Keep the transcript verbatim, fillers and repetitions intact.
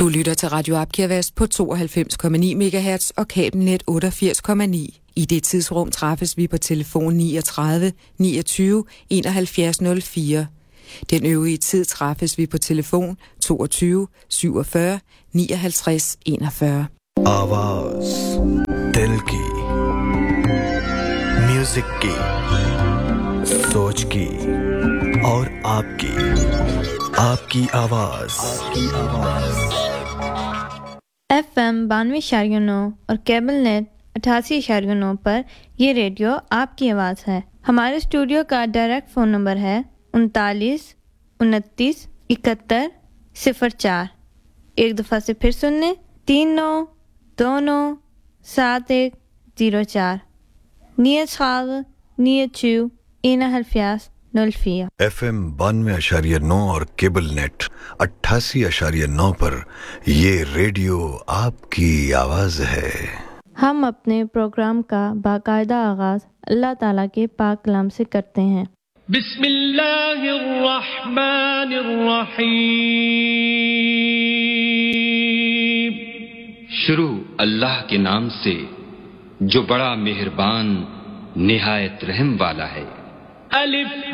Du lytter til Radio Abkirvas på tooghalvfems komma ni megahertz og kabelnet otteogfirs komma ni. I det tidsrum træffes vi på telefon niogtredive niogtyve enoghalvfjerds nul fire. Den øvrige tid træffes vi på telefon toogtyve syvogfyrre nioghalvtreds enogfyrre. आवाज दिल की, music की, सोच की और आपकी आपकी आवाज एफ एम बानवे इशारिया नौ और केबल नेट अठासी इशारिया नौ पर ये रेडियो आपकी आवाज़ है। हमारे स्टूडियो का डायरेक्ट फ़ोन नंबर है उनतालीस उनतीस इकहत्तर सिफर चार। एक दफ़ा से फिर सुन लें, तीन नौ दो नौ सात एक ज़ीरो चार। neunentwintig neunentwintig eenenhalvfjerds nul vier। F M बानवे अशारिया नौ और केबल नेट अट्ठासी अशारिया नौ पर ये रेडियो आपकी आवाज़ है। हम अपने प्रोग्राम का बाकायदा आगाज़ अल्लाह ताला के पाक कलाम से करते हैं। बिस्मिल्लाहिर्रहमानिर्रहीम। शुरू अल्लाह के नाम से जो बड़ा मेहरबान निहायत रहम वाला है। अलिफ